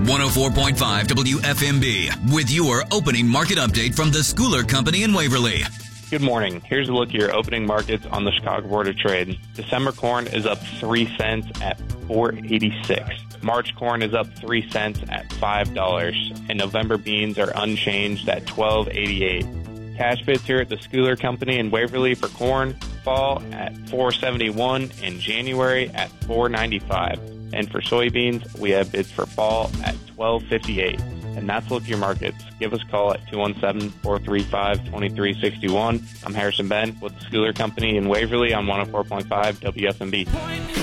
104.5 WFMB with your opening market update from the Schooler Company in Waverly. Good morning. Here's a look at your opening markets on the Chicago Board of Trade. December corn is up 3 cents at $4.86. March corn is up 3 cents at $5. And November beans are unchanged at $12.88. Cash bids here at the Schooler Company in Waverly for corn fall at $4.71 and January at $4.95. And for soybeans, we have bids for fall at $12.58. And that's look at your markets. Give us a call at 217-435-2361. I'm Harrison Ben with the Schooler Company in Waverly on 104.5 WFMB.